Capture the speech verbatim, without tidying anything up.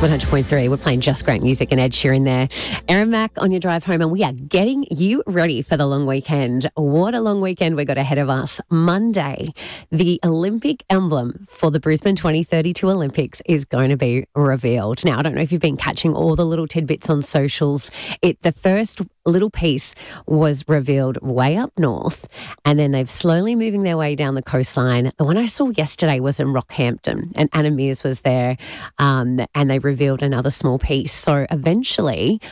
one hundred point three. We're playing just great music and Ed Sheeran there. Erin Mack on your drive home, and we are getting you ready for the long weekend. What a long weekend we got ahead of us. Monday, the Olympic emblem for the Brisbane twenty thirty-two Olympics is going to be revealed. Now, I don't know if you've been catching all the little tidbits on socials. It the first little piece was revealed way up north, and then they've slowly moving their way down the coastline. The one I saw yesterday was in Rockhampton, and Anna Mears was there, um, and they revealed another small piece. So eventually,